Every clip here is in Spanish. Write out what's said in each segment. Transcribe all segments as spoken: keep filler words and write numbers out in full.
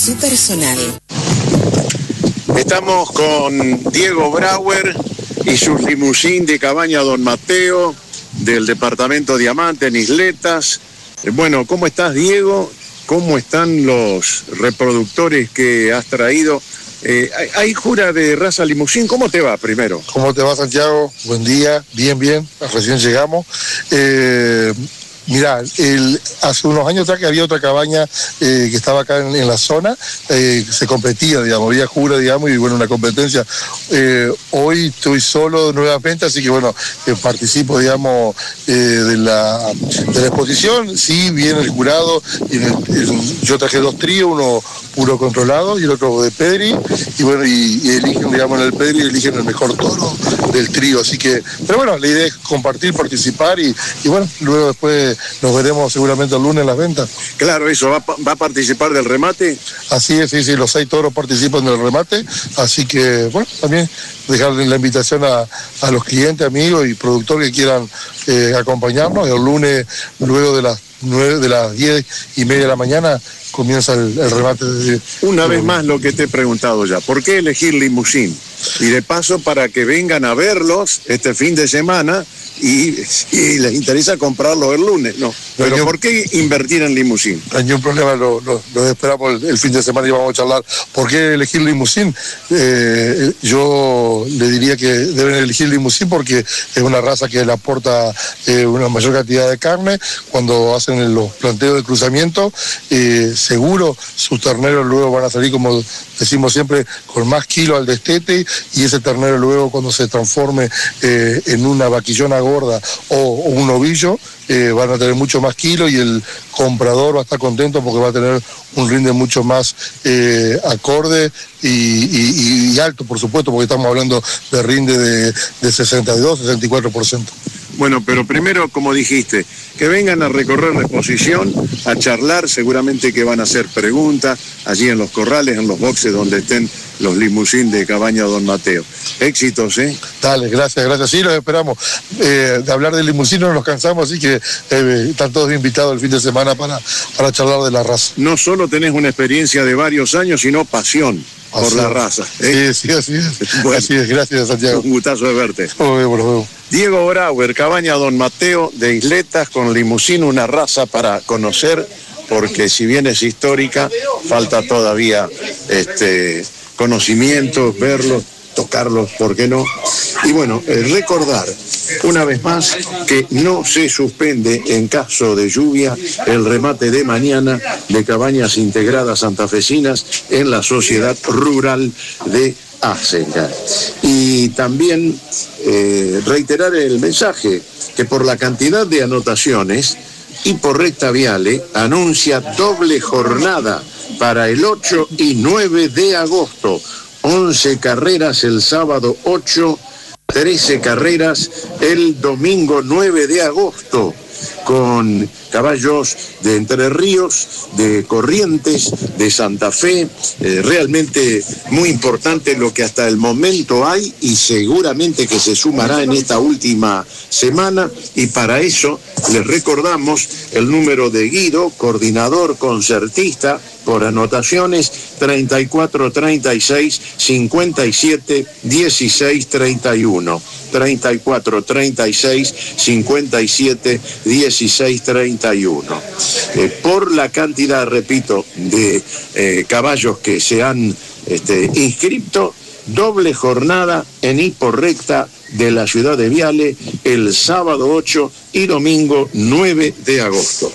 Su personal. Estamos con Diego Brauer y sus limusín de Cabaña Don Mateo del departamento Diamante en Isletas. Bueno, ¿cómo estás, Diego? ¿Cómo están los reproductores que has traído? Eh, hay, hay jura de raza limusín. ¿Cómo te va primero? ¿Cómo te va, Santiago? Buen día, bien, bien, recién llegamos. Eh, mirá, el, hace unos años atrás que había otra cabaña eh, que estaba acá en, en la zona, eh, se competía, digamos, había jura, digamos, y bueno, una competencia. Eh, hoy estoy solo nuevamente, así que bueno, eh, participo, digamos, eh, de, la, de la exposición. Sí, viene el jurado, y en el, en, yo traje dos tríos, uno puro controlado y el otro de Pedri, y bueno, y, y eligen, digamos, en el Pedri, eligen el mejor toro del trío, así que, pero bueno, la idea es compartir, participar, y, y bueno, luego después nos veremos seguramente el lunes en las ventas. Claro, eso, ¿va, va a participar del remate? Así es, sí, sí, los seis toros participan del remate, así que, bueno, también dejarle la invitación a, a los clientes, amigos y productores que quieran eh, acompañarnos. El lunes, luego de las nueve, de las diez y media de la mañana, comienza el, el remate. De, Una de vez los... más lo que te he preguntado ya, ¿por qué elegir limusín? Y de paso para que vengan a verlos este fin de semana y si les interesa comprarlo el lunes, no. Pero yo, ¿por qué invertir en limusín? No hay ningún problema, lo, lo, lo esperamos el, el fin de semana y vamos a charlar. ¿Por qué elegir limusín? Eh, yo le diría que deben elegir limusín porque es una raza que le aporta eh, una mayor cantidad de carne. Cuando hacen los planteos de cruzamiento, eh, seguro sus terneros luego van a salir, como decimos siempre, con más kilos al destete, y ese ternero luego cuando se transforme eh, en una vaquillona gorda o, o un ovillo, eh, van a tener mucho más kilos y el comprador va a estar contento porque va a tener un rinde mucho más eh, acorde y, y, y alto, por supuesto, porque estamos hablando de rinde de, de sesenta y dos, sesenta y cuatro por ciento. Bueno, pero primero, como dijiste, que vengan a recorrer la exposición, a charlar, seguramente que van a hacer preguntas allí en los corrales, en los boxes donde estén los limusín de Cabaña Don Mateo. Éxitos, ¿eh? Dale, gracias, gracias. Sí, los esperamos. Eh, de hablar de limusín no nos cansamos, así que eh, están todos invitados el fin de semana para, para charlar de la raza. No solo tenés una experiencia de varios años, sino pasión por así la es. raza. ¿eh? Sí, sí, así es. Bueno, así es, gracias, Santiago. Un gustazo de verte. Nos vemos, nos vemos. Diego Brauer, Cabaña Don Mateo de Isletas, con limusín, una raza para conocer, porque si bien es histórica, falta todavía este conocimiento, verlos, tocarlos, ¿por qué no? Y bueno, eh, recordar una vez más que no se suspende en caso de lluvia el remate de mañana de Cabañas Integradas Santafesinas en la Sociedad Rural de Asenga. Y también eh, reiterar el mensaje que por la cantidad de anotaciones y por Recta Viale anuncia doble jornada para el ocho y nueve de agosto. once carreras el sábado ocho, trece carreras el domingo nueve de agosto, con caballos de Entre Ríos, de Corrientes, de Santa Fe. Eh, realmente muy importante lo que hasta el momento hay y seguramente que se sumará en esta última semana, y para eso les recordamos el número de Guido, coordinador concertista por anotaciones, treinta y cuatro treinta y seis cincuenta y siete dieciséis treinta y uno, treinta y cuatro treinta y seis cincuenta y siete dieciséis treinta y uno. Eh, por la cantidad, repito, de eh, caballos que se han este, inscrito, doble jornada en hiporrecta de la ciudad de Viale el sábado ocho y domingo nueve de agosto.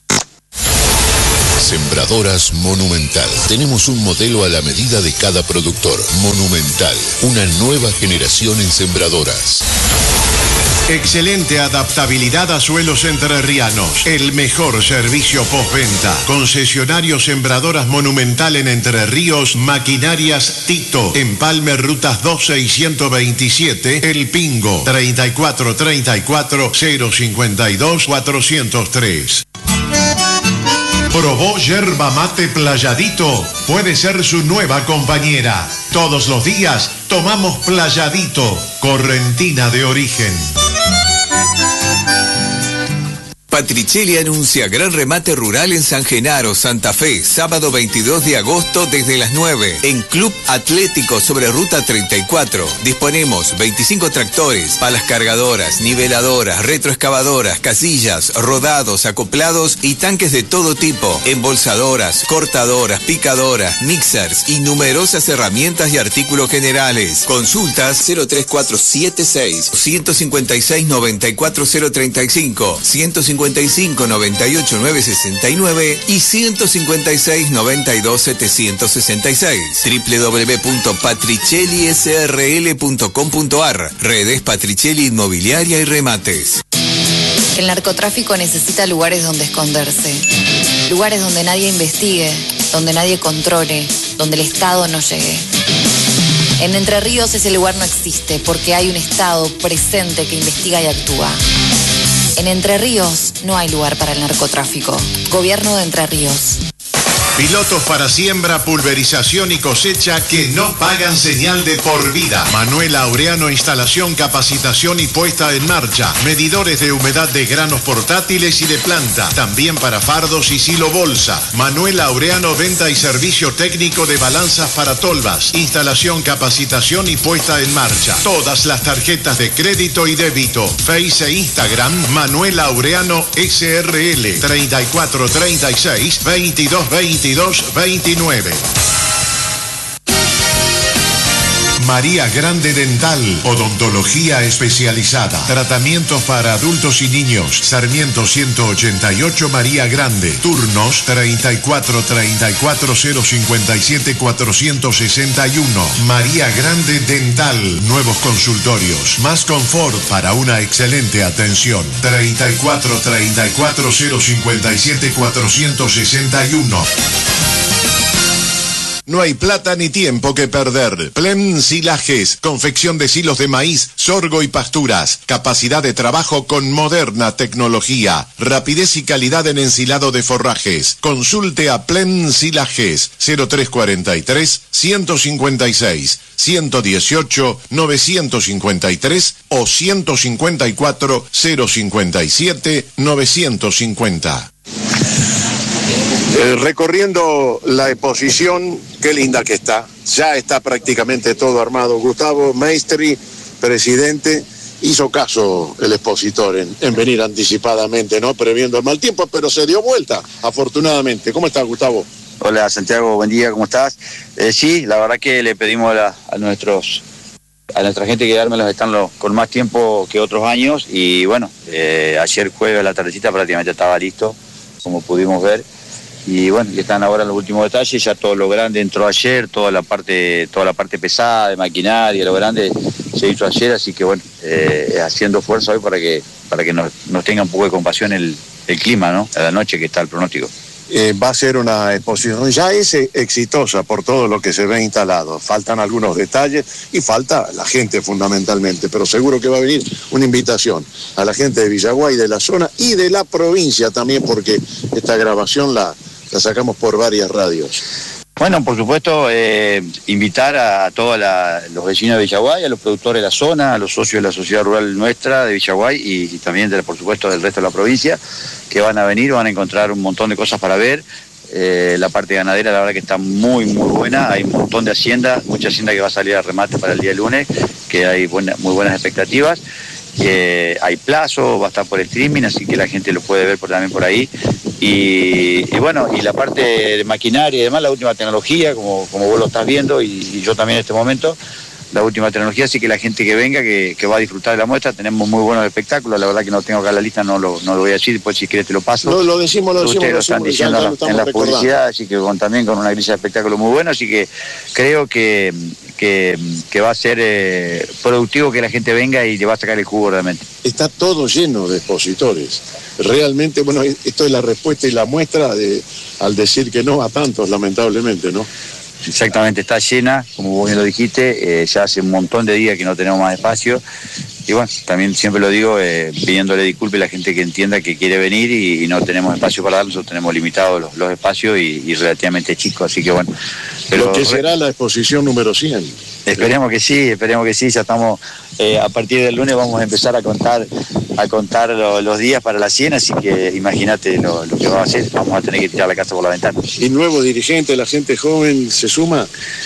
Sembradoras Monumental. Tenemos un modelo a la medida de cada productor. Monumental, una nueva generación en sembradoras. Excelente adaptabilidad a suelos entrerrianos. El mejor servicio postventa. Concesionario Sembradoras Monumental en Entre Ríos. Maquinarias Tito. Empalme Rutas doce y ciento veintisiete. El Pingo. treinta y cuatro treinta y cuatro cero cincuenta y dos cuatrocientos tres. Probó yerba mate Playadito. Puede ser su nueva compañera. Todos los días tomamos Playadito, correntina de origen. Patricelli anuncia gran remate rural en San Genaro, Santa Fe, sábado veintidós de agosto desde las nueve, en Club Atlético sobre Ruta treinta y cuatro. Disponemos veinticinco tractores, palas cargadoras, niveladoras, retroexcavadoras, casillas, rodados, acoplados y tanques de todo tipo, embolsadoras, cortadoras, picadoras, mixers y numerosas herramientas y artículos generales. Consultas cero tres cuatro siete seis, uno cinco seis, nueve cuatro cero tres cinco, ciento cincuenta y cinco, noventa y ocho, novecientos sesenta y nueve y ciento cincuenta y seis, noventa y dos, setecientos sesenta y seis. doble u doble u doble u punto patricelli s r l punto com punto a r. Redes Patricelli Inmobiliaria y Remates. El narcotráfico necesita lugares donde esconderse, lugares donde nadie investigue, donde nadie controle, donde el Estado no llegue. En Entre Ríos ese lugar no existe porque hay un Estado presente que investiga y actúa. En Entre Ríos no hay lugar para el narcotráfico. Gobierno de Entre Ríos. Pilotos para siembra, pulverización y cosecha que no pagan señal de por vida. Manuel Laureano, instalación, capacitación y puesta en marcha. Medidores de humedad de granos portátiles y de planta. También para fardos y silo bolsa. Manuel Laureano, venta y servicio técnico de balanzas para tolvas. Instalación, capacitación y puesta en marcha. Todas las tarjetas de crédito y débito. Face e Instagram, Manuel Laureano S R L. treinta y cuatro treinta y seis, veintidós veintidós veintinueve. María Grande Dental, odontología especializada, tratamientos para adultos y niños. Sarmiento ciento ochenta y ocho María Grande, turnos treinta y cuatro treinta y cuatro, cero cincuenta y siete, cuatrocientos sesenta y uno. María Grande Dental, nuevos consultorios, más confort para una excelente atención. treinta y cuatro treinta y cuatro, cero cincuenta y siete, cuatrocientos sesenta y uno. No hay plata ni tiempo que perder. Plem Silajes, confección de silos de maíz, sorgo y pasturas. Capacidad de trabajo con moderna tecnología. Rapidez y calidad en ensilado de forrajes. Consulte a Plem Silajes, cero tres cuarenta y tres, ciento cincuenta y seis, ciento dieciocho, novecientos cincuenta y tres o ciento cincuenta y cuatro, cero cincuenta y siete, novecientos cincuenta. Eh, recorriendo la exposición, qué linda que está. Ya está prácticamente todo armado. Gustavo Maestri, presidente, hizo caso el expositor en, en venir anticipadamente, ¿no? Previendo el mal tiempo, pero se dio vuelta, afortunadamente. ¿Cómo estás, Gustavo? Hola, Santiago, buen día, ¿cómo estás? Eh, sí, la verdad que le pedimos a, a nuestros a nuestra gente que dármelos están los, con más tiempo que otros años y bueno, eh, ayer jueves la tardecita prácticamente estaba listo, como pudimos ver. Y bueno, ya están ahora los últimos detalles, ya todo lo grande entró ayer, toda la parte toda la parte pesada de maquinaria, lo grande se hizo ayer, así que bueno, eh, haciendo fuerza hoy para que para que nos, nos tenga un poco de compasión el, el clima, ¿no? A la noche que está el pronóstico. Eh, va a ser una exposición, ya es exitosa por todo lo que se ve instalado. Faltan algunos detalles y falta la gente fundamentalmente, pero seguro que va a venir una invitación a la gente de Villaguay, de la zona y de la provincia también, porque esta grabación la, la sacamos por varias radios. Bueno, por supuesto, eh, invitar a todos los vecinos de Villaguay, a los productores de la zona, a los socios de la sociedad rural nuestra de Villaguay y, y también, de, por supuesto, del resto de la provincia, que van a venir, van a encontrar un montón de cosas para ver. Eh, la parte ganadera, la verdad que está muy, muy buena. Hay un montón de haciendas, mucha hacienda que va a salir a remate para el día lunes, que hay buena, muy buenas expectativas. Eh, hay plazo, va a estar por streaming, así que la gente lo puede ver por, también por ahí. Y, y bueno, y la parte de maquinaria y demás, la última tecnología, como, como vos lo estás viendo, y, y yo también en este momento, la última tecnología, así que la gente que venga, que, que va a disfrutar de la muestra, tenemos muy buenos espectáculos, la verdad que no tengo acá la lista, no lo, no lo voy a decir, después si quieres te lo paso. No, lo decimos, lo decimos, Ustedes lo lo están decimos, diciendo ya, ya en, lo la, en la recordando. publicidad, así que con, también con una grilla de espectáculos muy buena, así que creo que, que, que va a ser eh, productivo que la gente venga y le va a sacar el jugo realmente. Está todo lleno de expositores. Realmente, bueno, esto es la respuesta y la muestra de, al decir que no a tantos, lamentablemente, ¿no? Exactamente, está llena, como vos bien lo dijiste, eh, ya hace un montón de días que no tenemos más espacio. Y bueno, también siempre lo digo, eh, pidiéndole disculpas a la gente que entienda que quiere venir y, y no tenemos espacio para dar, nosotros tenemos limitados los, los espacios y, y relativamente chicos, así que bueno. Pero lo que será la exposición número cien. Esperemos que sí, esperemos que sí, ya estamos, eh, a partir del lunes vamos a empezar a contar a contar lo, los días para la cien, así que imagínate lo, lo que va a hacer, vamos a tener que tirar la casa por la ventana. ¿Y nuevo dirigente, la gente joven se suma?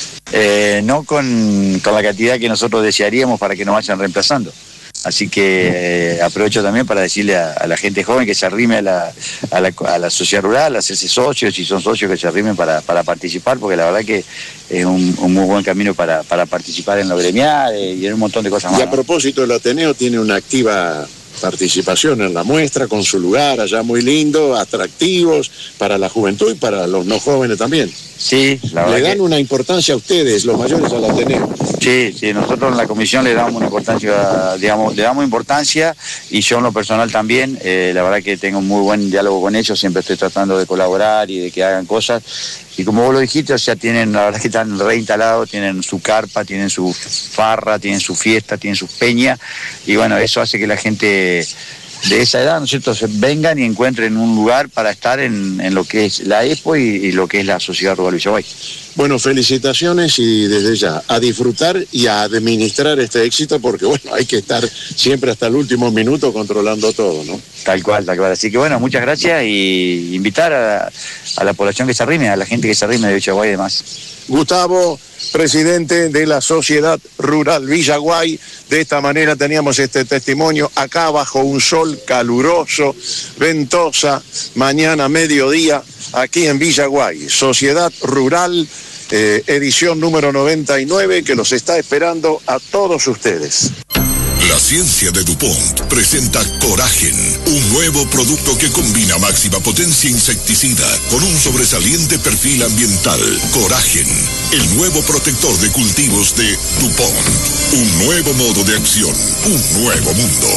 Eh, no con, con la cantidad que nosotros desearíamos para que nos vayan reemplazando. Así que eh, aprovecho también para decirle a, a la gente joven que se arrime a la, a la, a la sociedad rural, a hacerse socios, si son socios que se arrimen para, para participar, porque la verdad que es un, un muy buen camino para, para participar en lo gremial eh, y en un montón de cosas más. Y a propósito, el Ateneo tiene una activa participación en la muestra, con su lugar allá muy lindo, atractivos para la juventud y para los no jóvenes también. Sí, la verdad. Le dan que... una importancia a ustedes, los mayores, al Ateneo. Sí, sí, nosotros en la comisión le damos una importancia, digamos, le damos importancia y yo en lo personal también, eh, la verdad que tengo un muy buen diálogo con ellos, siempre estoy tratando de colaborar y de que hagan cosas. Y como vos lo dijiste, o sea, tienen, la verdad que están reinstalados, tienen su carpa, tienen su farra, tienen su fiesta, tienen sus peñas, y bueno, eso hace que la gente de esa edad, ¿no es cierto?, se vengan y encuentren un lugar para estar en, en lo que es la Expo y, y lo que es la Sociedad Rural Villaguay. Bueno, felicitaciones y desde ya a disfrutar y a administrar este éxito, porque bueno, hay que estar siempre hasta el último minuto controlando todo, ¿no? Tal cual, tal cual. Así que bueno, muchas gracias y invitar a, a la población que se arrime, a la gente que se arrime de Villaguay y demás. Gustavo, presidente de la Sociedad Rural Villaguay. De esta manera teníamos este testimonio acá bajo un sol caluroso, ventosa, mañana mediodía, aquí en Villaguay. Sociedad Rural, eh, edición número noventa y nueve, que los está esperando a todos ustedes. La ciencia de DuPont presenta Coragen, un nuevo producto que combina máxima potencia insecticida con un sobresaliente perfil ambiental. Coragen, el nuevo protector de cultivos de DuPont. Un nuevo modo de acción, un nuevo mundo.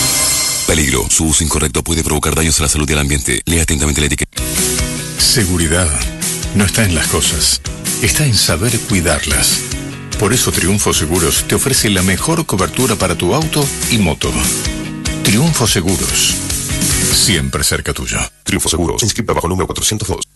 Peligro. Su uso incorrecto puede provocar daños a la salud y al ambiente. Lea atentamente la etiqueta. Seguridad no está en las cosas, está en saber cuidarlas. Por eso Triunfo Seguros te ofrece la mejor cobertura para tu auto y moto. Triunfo Seguros, siempre cerca tuyo. Triunfo Seguros, inscrita bajo número cuatrocientos dos.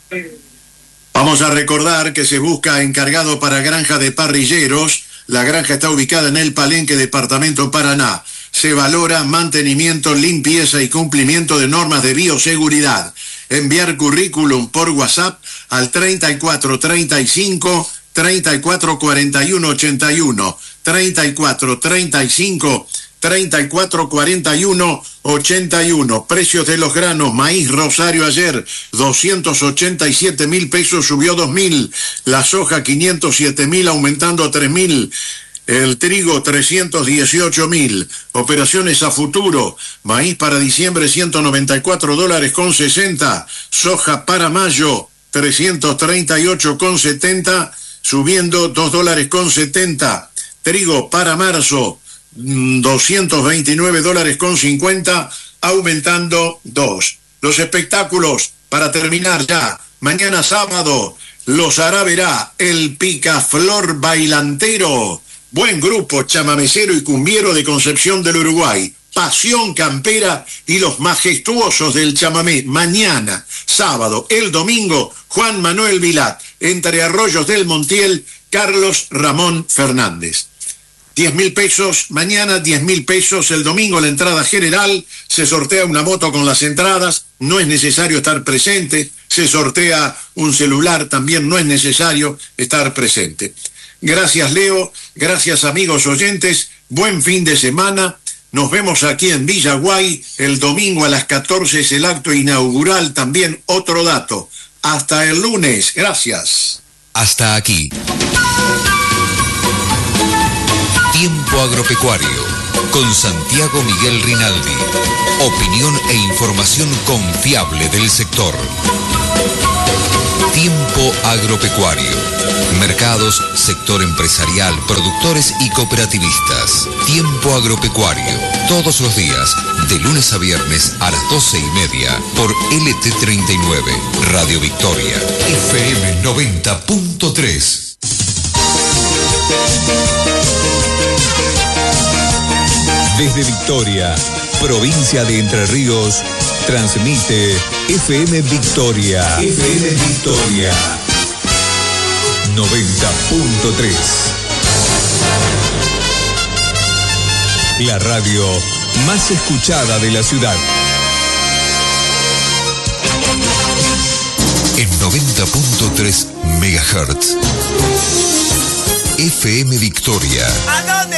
Vamos a recordar que se busca encargado para Granja de Parrilleros. La granja está ubicada en el Palenque, departamento Paraná. Se valora mantenimiento, limpieza y cumplimiento de normas de bioseguridad. Enviar currículum por WhatsApp al treinta y cuatro treinta y cinco treinta y cuatro cuarenta y uno ochenta y uno, treinta y cuatro treinta y cinco treinta y cuatro cuarenta y uno ochenta y uno. Precios de los granos: maíz Rosario ayer doscientos ochenta y siete mil pesos, subió dos mil. La soja quinientos siete mil, aumentando tres mil. El trigo trescientos dieciocho mil. Operaciones a futuro: maíz para diciembre ciento noventa y cuatro dólares con sesenta. Soja para mayo trescientos treinta y ocho con setenta, subiendo dos dólares con setenta. Trigo para marzo doscientos veintinueve dólares con cincuenta, aumentando dos. Los espectáculos, para terminar ya, mañana sábado los hará verá el Picaflor Bailantero, buen grupo chamamecero y cumbiero de Concepción del Uruguay. Pasión Campera y los majestuosos del chamamé. Mañana, sábado, el domingo, Juan Manuel Vilat, entre Arroyos del Montiel, Carlos Ramón Fernández. diez mil pesos, mañana diez mil pesos, el domingo la entrada general, se sortea una moto con las entradas, no es necesario estar presente, se sortea un celular, también no es necesario estar presente. Gracias Leo, gracias amigos oyentes, buen fin de semana. Nos vemos aquí en Villaguay. El domingo a las catorce es el acto inaugural. También otro dato. Hasta el lunes. Gracias. Hasta aquí. Tiempo Agropecuario. Con Santiago Miguel Rinaldi. Opinión e información confiable del sector. Tiempo Agropecuario. Mercados, sector empresarial, productores y cooperativistas. Tiempo Agropecuario. Todos los días, de lunes a viernes a las doce y media, por L T treinta y nueve, Radio Victoria, F M noventa punto tres. Desde Victoria, provincia de Entre Ríos, transmite F M Victoria. F M Victoria noventa punto tres. La radio más escuchada de la ciudad. En noventa punto tres megahertz. F M Victoria.